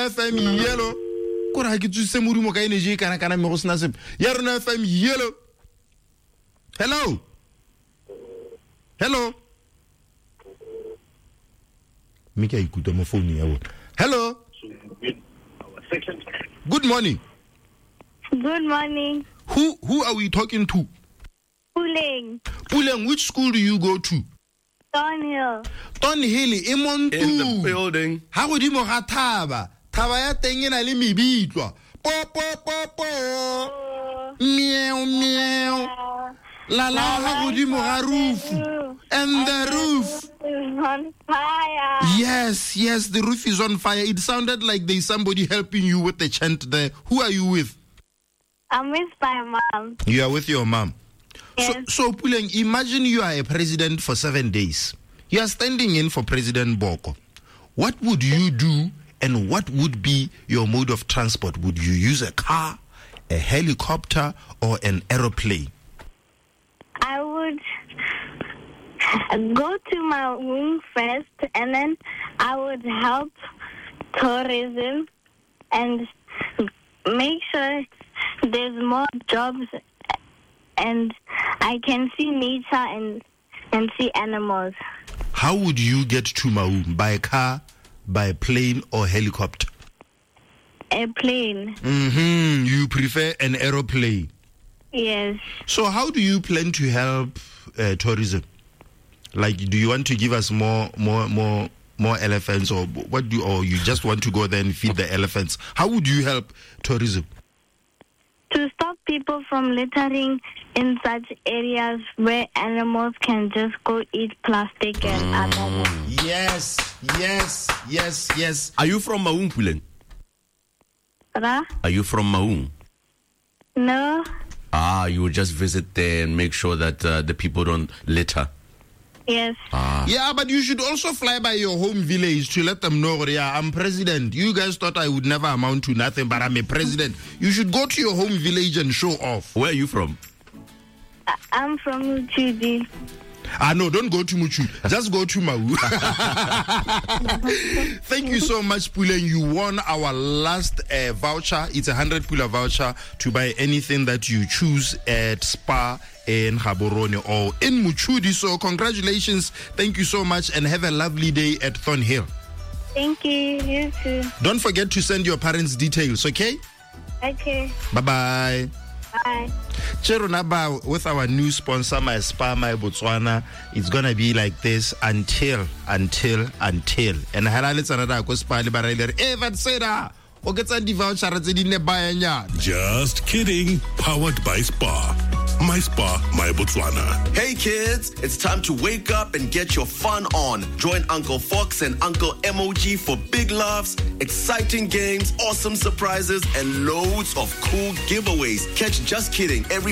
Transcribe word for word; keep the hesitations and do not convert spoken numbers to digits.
Rona F M yellow. Kora ke tsuse modumo ka energy kana kana me go sna se. Ya Rona F M yellow. Hello. Hello. Mika ikuta mo phone ya bona. Hello. Good morning. Good morning. Who who are we talking to? Puleng. Puleng, which school do you go to? Thornhill. Thornhill, Imontu. In the building. Ha go di mo ga Thaba. Thaba ya teng ena le mebitwa. Po po po po. Meow meow. La la ha go di mo ga roof. And the roof is on fire. Yes, yes, the roof is on fire. It sounded like there's somebody helping you with the chant there. Who are you with? I'm with my mom. You are with your mom. Yes. So, so Puleng, imagine you are a president for seven days. You are standing in for President Boko. What would you do and what would be your mode of transport? Would you use a car, a helicopter, or an aeroplane? I would go to my room first, and then I would help tourism and make sure there's more jobs and I can see nature and and see animals. How would you get to Maun? By car, by plane, or helicopter? A plane. Mm-hmm. You prefer an aeroplane? Yes. So how do you plan to help uh, tourism? Like, do you want to give us more, more, more, more elephants, or what do? Or you just want to go there and feed the elephants? How would you help tourism? To stop people from littering in such areas where animals can just go eat plastic and mm. other. Yes, yes, yes, yes. Are you from Maun, Puleng? Ra? Are you from Maun? No. Ah, you would just visit there and make sure that uh, the people don't litter. Yes. Ah. Yeah, but you should also fly by your home village to let them know, yeah, I'm president. You guys thought I would never amount to nothing, but I'm a president. You should go to your home village and show off. Where are you from? I- I'm from Uchudi. Ah, no, don't go to Muchu. Just go to Mau. Thank you so much, Puleng. You won our last uh, voucher. It's a one hundred Pula voucher to buy anything that you choose at Spa in Gaborone or in Muchudi. So congratulations. Thank you so much and have a lovely day at Thornhill. Thank you. You too. Don't forget to send your parents details, okay? Okay. Bye-bye. Bye. Cherunaba, with our new sponsor, My Spa, My Botswana, it's gonna be like this until, until, until. And let's another spa Just kidding. Powered by Spa. My Spa, My Botswana. Hey kids, it's time to wake up and get your fun on. Join Uncle Fox and Uncle M O G for big laughs, exciting games, awesome surprises, and loads of cool giveaways. Catch Just Kidding every